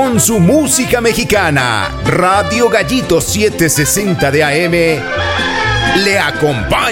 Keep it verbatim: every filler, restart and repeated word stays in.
con su música mexicana. Radio Gallito setecientos sesenta de A M le acompaña.